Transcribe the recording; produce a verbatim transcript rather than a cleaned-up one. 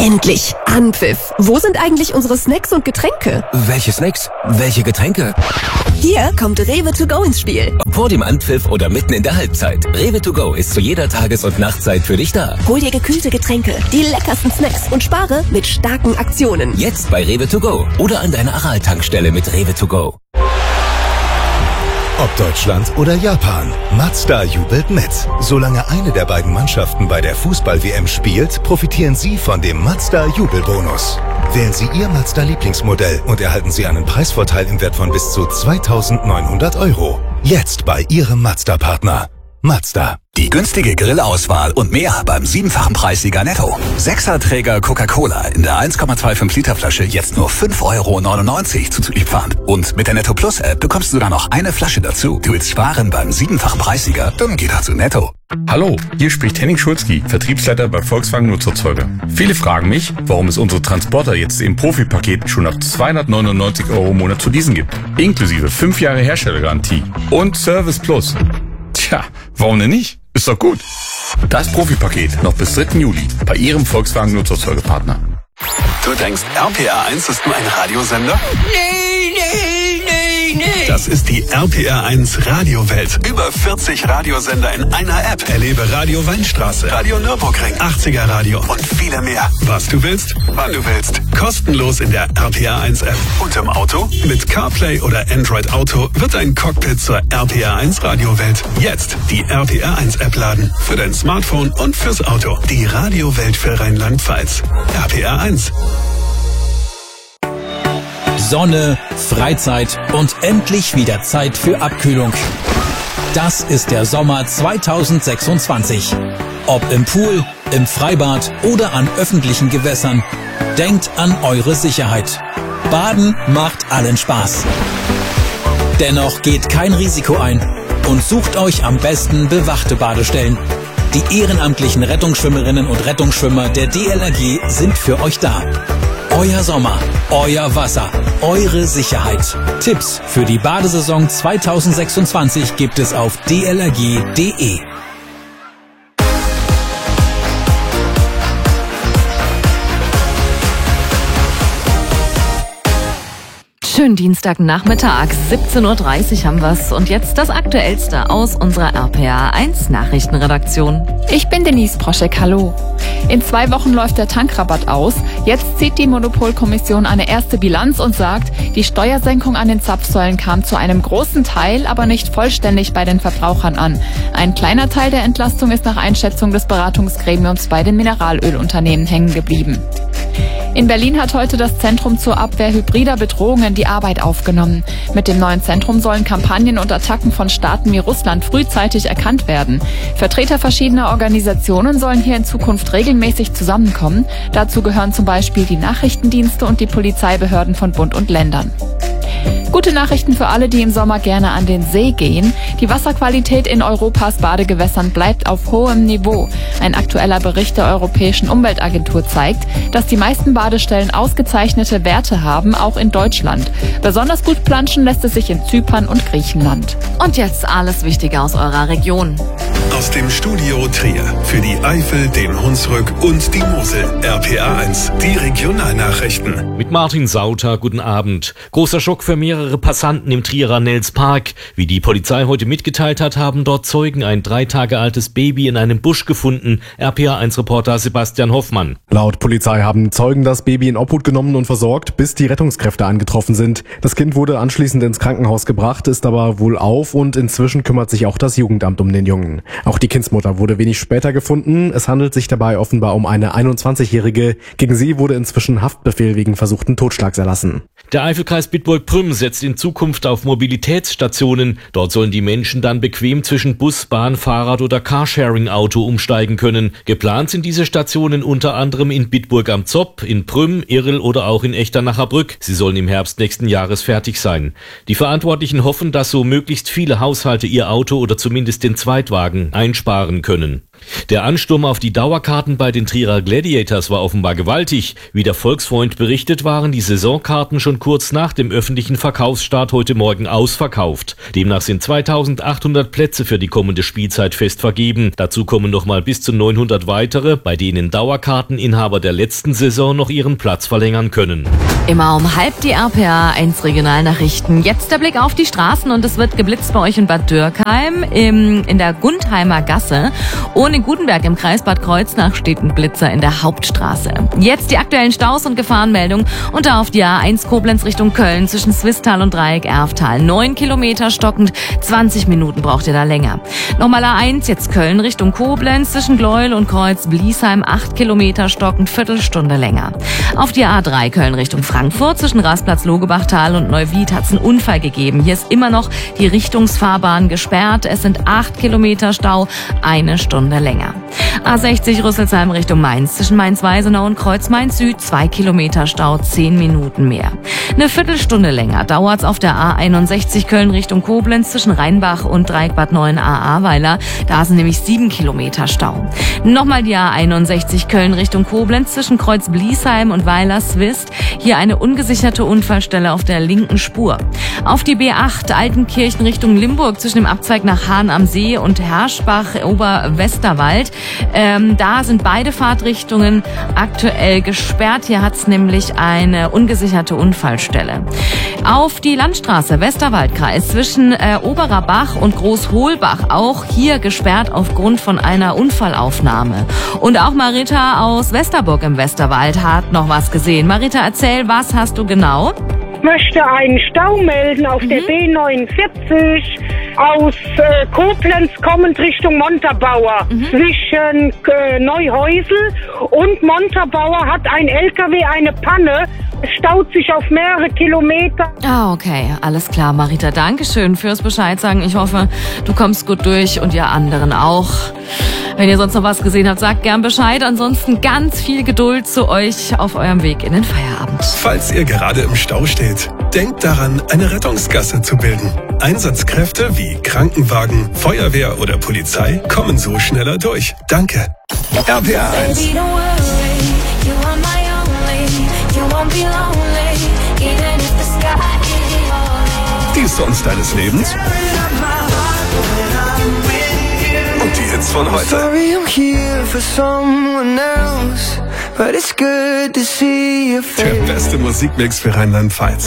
Endlich! Anpfiff! Wo sind eigentlich unsere Snacks und Getränke? Welche Snacks? Welche Getränke? Hier kommt Rewe to go ins Spiel. Vor dem Anpfiff oder mitten in der Halbzeit. Rewe to go ist zu jeder Tages- und Nachtzeit für dich da. Hol dir gekühlte Getränke, die leckersten Snacks und spare mit starken Aktionen. Jetzt bei Rewe to go oder an deiner Aral-Tankstelle mit Rewe to go. Ob Deutschland oder Japan, Mazda jubelt mit. Solange eine der beiden Mannschaften bei der Fußball-W M spielt, profitieren Sie von dem Mazda-Jubelbonus. Wählen Sie Ihr Mazda-Lieblingsmodell und erhalten Sie einen Preisvorteil im Wert von bis zu zweitausendneunhundert Euro. Jetzt bei Ihrem Mazda-Partner. Mazda. Die günstige Grillauswahl und mehr beim siebenfachen Preissieger Netto. Sechserträger Coca-Cola in der eins Komma fünfundzwanzig Liter Flasche jetzt nur fünf Euro neunundneunzig zuzüglich Pfand. Und mit der Netto Plus App bekommst du sogar noch eine Flasche dazu. Du willst sparen beim siebenfachen Preissieger? Dann geh doch zu Netto. Hallo, hier spricht Henning Schulzki, Vertriebsleiter bei Volkswagen Nutzerzeuger. Viele fragen mich, warum es unsere Transporter jetzt im Profipaket schon ab zweihundertneunundneunzig Euro im Monat zu leasen gibt. Inklusive fünf Jahre Herstellergarantie und Service Plus. Tja, warum denn nicht? Ist doch gut. Das Profipaket noch bis dritten Juli bei Ihrem Volkswagen Nutzerzeugerpartner. Du denkst, R P R eins ist nur ein Radiosender? Nee, nee, nee, nee. Das ist die R P R eins Radiowelt. Über vierzig Radiosender in einer App. Erlebe Radio Weinstraße, Radio Nürburgring, achtziger Radio und viele mehr. Was du willst, wann du willst. Kostenlos in der R P R eins App. Und im Auto? Mit CarPlay oder Android Auto wird dein Cockpit zur R P R eins Radiowelt. Jetzt die R P R eins App laden. Für dein Smartphone und fürs Auto. Die Radiowelt für Rheinland-Pfalz. R P R eins. Sonne, Freizeit und endlich wieder Zeit für Abkühlung. Das ist der Sommer zweitausendsechsundzwanzig. Ob im Pool, im Freibad oder an öffentlichen Gewässern, denkt an eure Sicherheit. Baden macht allen Spaß. Dennoch geht kein Risiko ein und sucht euch am besten bewachte Badestellen. Die ehrenamtlichen Rettungsschwimmerinnen und Rettungsschwimmer der D L R G sind für euch da. Euer Sommer, euer Wasser, eure Sicherheit. Tipps für die Badesaison zweitausendsechsundzwanzig gibt es auf d l r g punkt d e. Schönen Dienstagnachmittag, siebzehn Uhr dreißig haben wir's. Und jetzt das Aktuellste aus unserer R P R eins Nachrichtenredaktion. Ich bin Denise Proschek, hallo. In zwei Wochen läuft der Tankrabatt aus. Jetzt zieht die Monopolkommission eine erste Bilanz und sagt, die Steuersenkung an den Zapfsäulen kam zu einem großen Teil, aber nicht vollständig bei den Verbrauchern an. Ein kleiner Teil der Entlastung ist nach Einschätzung des Beratungsgremiums bei den Mineralölunternehmen hängen geblieben. In Berlin hat heute das Zentrum zur Abwehr hybrider Bedrohungen die Arbeit aufgenommen. Mit dem neuen Zentrum sollen Kampagnen und Attacken von Staaten wie Russland frühzeitig erkannt werden. Vertreter verschiedener Organisationen sollen hier in Zukunft regelmäßig zusammenkommen. Dazu gehören zum Beispiel die Nachrichtendienste und die Polizeibehörden von Bund und Ländern. Gute Nachrichten für alle, die im Sommer gerne an den See gehen. Die Wasserqualität in Europas Badegewässern bleibt auf hohem Niveau. Ein aktueller Bericht der Europäischen Umweltagentur zeigt, dass die meisten Badestellen ausgezeichnete Werte haben, auch in Deutschland. Besonders gut planschen lässt es sich in Zypern und Griechenland. Und jetzt alles Wichtige aus eurer Region. Aus dem Studio Trier für die Eifel, den Hunsrück und die Mosel. R P R eins, die Regionalnachrichten. Mit Martin Sauter, guten Abend. Großer Schock für mehrere Passanten im Trierer Nels Park. Wie die Polizei heute mitgeteilt hat, haben dort Zeugen ein drei Tage altes Baby in einem Busch gefunden. R P R eins Reporter Sebastian Hoffmann. Laut Polizei haben Zeugen das Baby in Obhut genommen und versorgt, bis die Rettungskräfte angetroffen sind. Das Kind wurde anschließend ins Krankenhaus gebracht, ist aber wohl auf und inzwischen kümmert sich auch das Jugendamt um den Jungen. Auch die Kindsmutter wurde wenig später gefunden. Es handelt sich dabei offenbar um eine einundzwanzigjährige. Gegen sie wurde inzwischen Haftbefehl wegen versuchten Totschlags erlassen. Der Eifelkreis Bitburg-Prüm setzt in Zukunft auf Mobilitätsstationen. Dort sollen die Menschen dann bequem zwischen Bus, Bahn, Fahrrad oder Carsharing-Auto umsteigen können. Geplant sind diese Stationen unter anderem in Bitburg am Zopp, in Prüm, Irl oder auch in Echternacher Brück. Sie sollen im Herbst nächsten Jahres fertig sein. Die Verantwortlichen hoffen, dass so möglichst viele Haushalte ihr Auto oder zumindest den Zweitwagen einsparen können. Der Ansturm auf die Dauerkarten bei den Trierer Gladiators war offenbar gewaltig. Wie der Volksfreund berichtet, waren die Saisonkarten schon kurz nach dem öffentlichen Verkaufsstart heute Morgen ausverkauft. Demnach sind zweitausendachthundert Plätze für die kommende Spielzeit fest vergeben. Dazu kommen nochmal bis zu neunhundert weitere, bei denen Dauerkarteninhaber der letzten Saison noch ihren Platz verlängern können. Immer um halb die R P A eins Regionalnachrichten. Jetzt der Blick auf die Straßen und es wird geblitzt bei euch in Bad Dürkheim im, in der Gundheimer Gasse. Ohne Gutenberg im Kreis Bad Kreuznach steht ein Blitzer in der Hauptstraße. Jetzt die aktuellen Staus und Gefahrenmeldungen und da auf die A eins Koblenz Richtung Köln zwischen Swisttal und Dreieck Erftal. Neun Kilometer stockend, zwanzig Minuten braucht ihr da länger. Nochmal A eins, jetzt Köln Richtung Koblenz zwischen Gleuel und Kreuz Bliesheim, acht Kilometer stockend, Viertelstunde länger. Auf die A drei Köln Richtung Frankfurt zwischen Rastplatz Logebachtal und Neuwied hat es einen Unfall gegeben. Hier ist immer noch die Richtungsfahrbahn gesperrt. Es sind acht Kilometer Stau, eine Stunde länger. A sechzig Rüsselsheim Richtung Mainz zwischen Mainz-Weisenau und Kreuz-Mainz-Süd, zwei Kilometer Stau, zehn Minuten mehr. Eine Viertelstunde länger dauert's auf der A einundsechzig Köln Richtung Koblenz zwischen Rheinbach und Dreieck Bad Neuen-Ahrweiler. Da sind nämlich sieben Kilometer Stau. Nochmal die A einundsechzig Köln Richtung Koblenz zwischen Kreuz Bliesheim und Weiler-Swist. Hier eine ungesicherte Unfallstelle auf der linken Spur. Auf die B acht Altenkirchen Richtung Limburg zwischen dem Abzweig nach Hahn am See und Herschbach Oberwesterwald. Ähm, da sind beide Fahrtrichtungen aktuell gesperrt. Hier hat's nämlich eine ungesicherte Unfallstelle. Auf die Landstraße Westerwaldkreis zwischen äh, Oberer Bach und Großholbach, auch hier gesperrt aufgrund von einer Unfallaufnahme. Und auch Marita aus Westerburg im Westerwald hat noch was gesehen. Marita, erzähl, was hast du genau? Ich möchte einen Stau melden auf mhm. der B neunundvierzig aus äh, Koblenz kommend Richtung Montabaur. Mhm. Zwischen äh, Neuhäusel und Montabaur hat ein L K W eine Panne. Es staut sich auf mehrere Kilometer. Ah, okay. Alles klar, Marita. Dankeschön fürs Bescheid sagen. Ich hoffe, du kommst gut durch und ihr anderen auch. Wenn ihr sonst noch was gesehen habt, sagt gern Bescheid. Ansonsten ganz viel Geduld zu euch auf eurem Weg in den Feierabend. Falls ihr gerade im Stau steht, denkt daran, eine Rettungsgasse zu bilden. Einsatzkräfte wie Krankenwagen, Feuerwehr oder Polizei kommen so schneller durch. Danke. R P A eins. Die Songs deines Lebens und die Hits von heute. Der beste Musikmix für Rheinland-Pfalz.